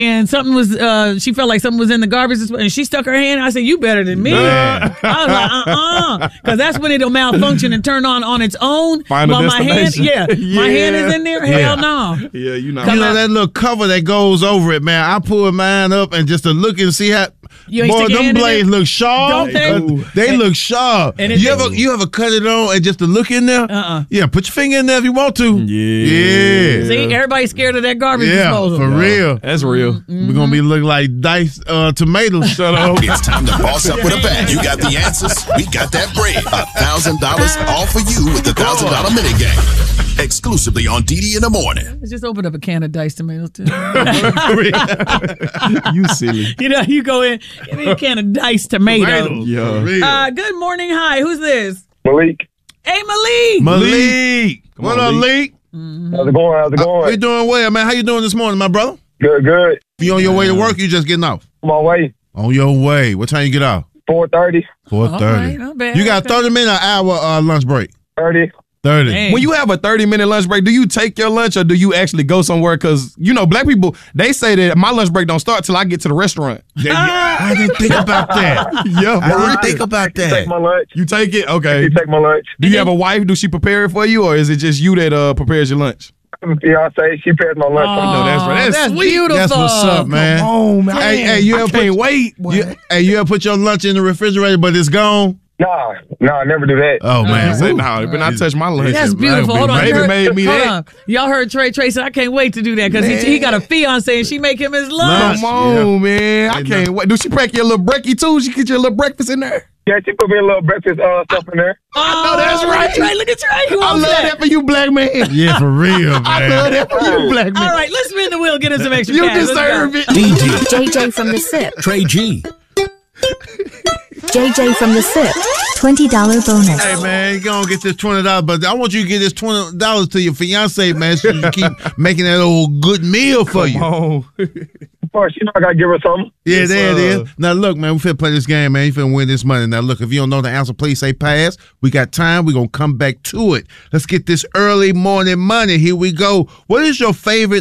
and something was, she felt like something was in the garbage, and she stuck her hand. I said, "You better than me." I was like, because that's when it'll malfunction and turn on its own. Final my hand, destination. my hand is in there. Hell no. Yeah, you know that little cover that goes over it, man. I pull mine up and just to look and see how. You ain't boy, stick your them hand in blades there? look sharp. Don't they? They look sharp. And you ever cut it on and just to look in there? Yeah, put your finger in there if you want to. Yeah. See, everybody's scared of that garbage disposal. For real. That's real. Mm-hmm. We're gonna be looking like diced tomatoes. Shut up. It's time to boss up with a bag. You got the answers. We got that bread. $1,000 all for you with the $1,000 minigame. Exclusively on DD in the Morning. Let's just open up a can of diced tomatoes too. You silly. You know, you go in, give me a can of diced tomatoes. Yeah. Good morning. Hi, who's this? Malik. Hey, Malik. Malik. What up, Malik? How's it going? We doing well, man. How you doing this morning, my brother? Good. You on your way to work? You just getting off? On my way. On your way. What time you get off? 4:30. 4:30. Right, not bad. You got 30 minute or hour lunch break? 30. 30. Dang. When you have a 30-minute lunch break, do you take your lunch or do you actually go somewhere? Because, you know, black people, they say that my lunch break don't start till I get to the restaurant. I didn't think about that. I didn't think about that. Take my lunch. You take it? Okay. You take my lunch. Do you have a wife? Do she prepare it for you, or is it just you that prepares your lunch? Fiance, she prepares my lunch. No, that's That's beautiful. That's what's up, man. Come on, man. Hey, you ever can't wait. you ever put your lunch in the refrigerator, but it's gone? Nah, I never do that. Oh, man. Say, no, but I touch my lunch. That's beautiful. Hold on. Baby made me that. Hold on. Y'all heard Trey say, I can't wait to do that because he got a fiance and she make him his lunch. Come on, man. I can't wait. Do she pack your little brekkie too? She get your little breakfast in there? Yeah, she put me a little breakfast stuff in there. Oh, that's right. Trey, look at Trey. He I wants love that for you, black man. Yeah, for real, man. I love that for you, black man. All right, let's spin the wheel, get us some extra You cash. Let's deserve go. it. JJ from the SIP. Trey G. JJ from the SIP. $20 bonus. Hey, man, you gonna get this $20, but I want you to get this $20 to your fiance, man, so you keep making that old good meal for you. Oh. First, you know I gotta give her something. Yeah, there it is. Now, look, man, we finna play this game, man. You finna win this money. Now, look, if you don't know the answer, please say pass. We got time. We're gonna come back to it. Let's get this early morning money. Here we go. What is your favorite